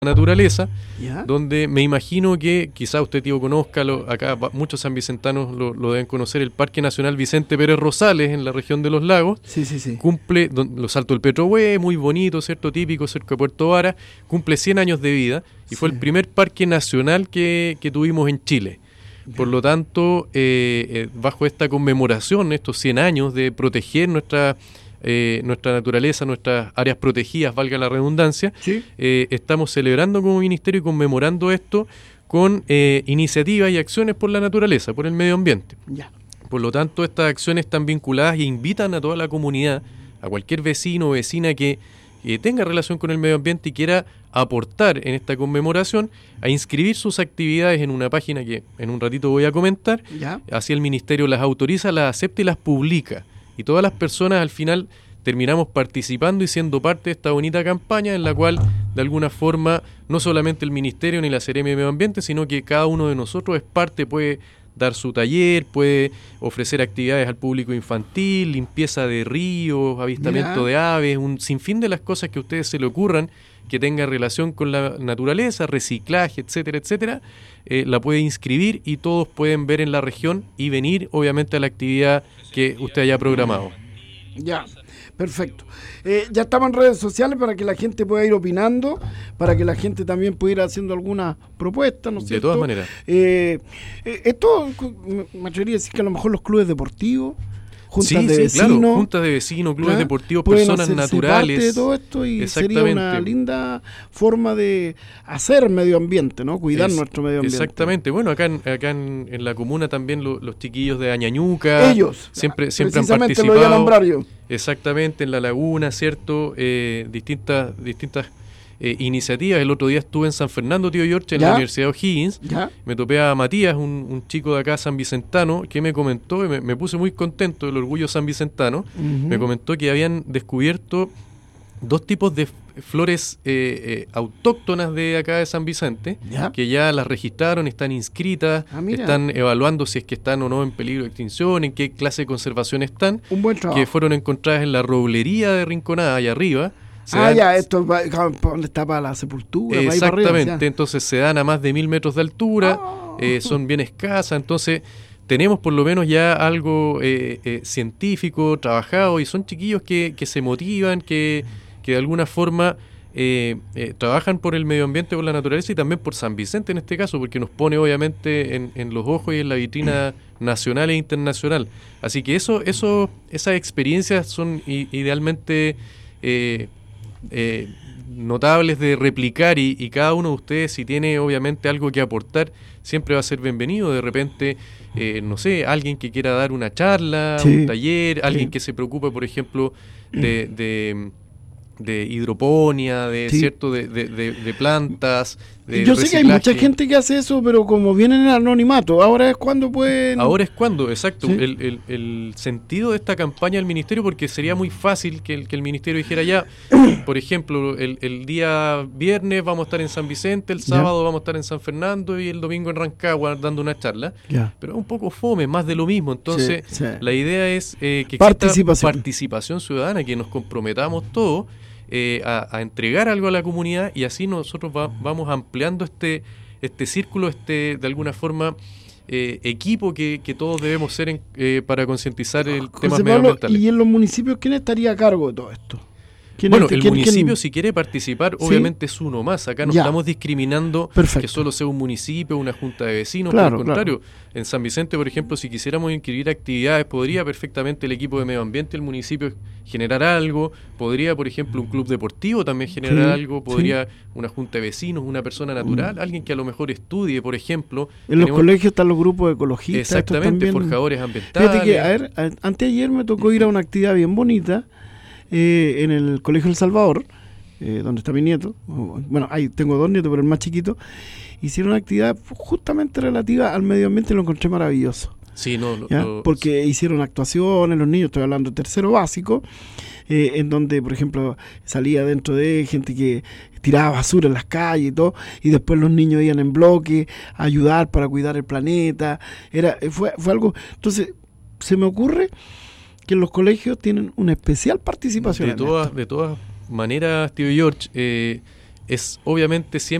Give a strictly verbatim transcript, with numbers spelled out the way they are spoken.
naturaleza, ¿Ya? donde me imagino que quizá usted, tío, conozca, lo, acá muchos sanvicentanos lo, lo deben conocer, el Parque Nacional Vicente Pérez Rosales, en la región de Los Lagos. Sí, sí, sí. Cumple, don, los Saltos del Petrohue, muy bonito, ¿cierto? Típico, cerca de Puerto Vara, cumple cien años de vida y sí. fue el primer parque nacional que, que tuvimos en Chile. Ya. Por lo tanto, eh, eh, bajo esta conmemoración, estos cien años de proteger nuestra... Eh, nuestra naturaleza, nuestras áreas protegidas, valga la redundancia, ¿Sí? eh, estamos celebrando como ministerio y conmemorando esto con eh, iniciativas y acciones por la naturaleza, por el medio ambiente. Ya. Por lo tanto, estas acciones están vinculadas e invitan a toda la comunidad, a cualquier vecino o vecina que eh, tenga relación con el medio ambiente y quiera aportar en esta conmemoración, a inscribir sus actividades en una página que en un ratito voy a comentar. Ya. Así el ministerio las autoriza, las acepta y las publica. Y todas las personas al final terminamos participando y siendo parte de esta bonita campaña en la cual de alguna forma no solamente el Ministerio ni la Seremia de Medio Ambiente, sino que cada uno de nosotros es parte, puede dar su taller, puede ofrecer actividades al público infantil, limpieza de ríos, avistamiento de aves, un sinfín de las cosas que a ustedes se le ocurran que tenga relación con la naturaleza, reciclaje, etcétera, etcétera, eh, la puede inscribir y todos pueden ver en la región y venir obviamente a la actividad que usted haya programado. Ya, perfecto. Eh, ya estamos en redes sociales para que la gente pueda ir opinando, para que la gente también pueda ir haciendo alguna propuesta, ¿no es cierto? De todas maneras. Eh, eh, esto, me atrevería a decir que a lo mejor los clubes deportivos, juntas sí, de sí, vecinos, claro, juntas de vecinos, clubes ¿ya? deportivos, Pueden personas naturales. Parte de todo esto y sería una linda forma de hacer medio ambiente, ¿no? Cuidar es, nuestro medio ambiente. Exactamente. Bueno, acá en, acá en, en la comuna también lo, los chiquillos de Añañuca. Ellos. Siempre, siempre han participado. Lo iba a nombrar yo. Exactamente, en la laguna, ¿cierto? Eh, distintas, distintas eh, iniciativas. El otro día estuve en San Fernando, tío George, en ¿Ya? la Universidad de O'Higgins. ¿Ya? Me topé a Matías, un, un chico de acá, sanvicentano, que me comentó, y me, me puse muy contento del orgullo sanvicentano, uh-huh. me comentó que habían descubierto dos tipos de flores eh, eh, autóctonas de acá de San Vicente, ¿Ya? que ya las registraron, están inscritas, ah, están evaluando si es que están o no en peligro de extinción, en qué clase de conservación están, un buen trabajo. Que fueron encontradas en la roblería de Rinconada, allá arriba. Se ah, dan, ya, esto va, donde está para la sepultura. Exactamente, para arriba, entonces se dan a más de mil metros de altura, oh. eh, son bien escasas, entonces tenemos por lo menos ya algo eh, eh, científico, trabajado, y son chiquillos que, que se motivan, que, que de alguna forma eh, eh, trabajan por el medio ambiente, por la naturaleza y también por San Vicente en este caso, porque nos pone obviamente en, en los ojos y en la vitrina nacional e internacional. Así que eso, eso, esas experiencias son i- idealmente... Eh, Eh, notables de replicar y, y cada uno de ustedes, si tiene obviamente algo que aportar, siempre va a ser bienvenido. De repente, eh, no sé, alguien que quiera dar una charla, sí, un taller, alguien sí. que se preocupe, por ejemplo, de, de, de hidroponía, de sí. cierto, de, de, de, de plantas. De Yo sé reciclaje. que hay mucha gente que hace eso, pero como vienen en anonimato, ahora es cuando pueden... Ahora es cuando, exacto, ¿Sí? el, el, el sentido de esta campaña del ministerio, porque sería muy fácil que el, que el ministerio dijera ya, por ejemplo, el, el día viernes vamos a estar en San Vicente, el sábado ya. vamos a estar en San Fernando y el domingo en Rancagua dando una charla, ya. pero es un poco fome, más de lo mismo. Entonces sí, sí. la idea es eh, que participación. participación ciudadana, que nos comprometamos todos Eh, a, a entregar algo a la comunidad y así nosotros va, vamos ampliando este este círculo, este de alguna forma eh, equipo que, que todos debemos ser en, eh, para concientizar el José tema Pablo, medioambiental. ¿Y en los municipios quién estaría a cargo de todo esto? Bueno, es, el ¿quién, municipio quién? si quiere participar, obviamente ¿Sí? es uno más. Acá no ya. estamos discriminando Perfecto. que solo sea un municipio, una junta de vecinos. Claro, por el contrario, claro. en San Vicente, por ejemplo, si quisiéramos inscribir actividades, podría perfectamente el equipo de medio ambiente, el municipio generar algo, podría, por ejemplo, un club deportivo también generar sí, algo, podría sí. una junta de vecinos, una persona natural, mm. alguien que a lo mejor estudie, por ejemplo. En los colegios están los grupos de ecologistas. Exactamente, también... forjadores ambientales. Fíjate que, a ver, antes de ayer me tocó ir a una actividad bien bonita eh, en el Colegio El Salvador, eh, donde está mi nieto. Bueno, ahí tengo dos nietos, pero el más chiquito. Hicieron una actividad justamente relativa al medio ambiente y lo encontré maravilloso. Sí, no, lo, lo, porque hicieron actuaciones, los niños, estoy hablando de tercero básico, eh, en donde, por ejemplo, salía dentro de gente que tiraba basura en las calles y todo, y después los niños iban en bloque a ayudar para cuidar el planeta. Era fue, fue algo... Entonces, se me ocurre que los colegios tienen una especial participación de en todas esto. De todas maneras, tío George, eh, es obviamente siempre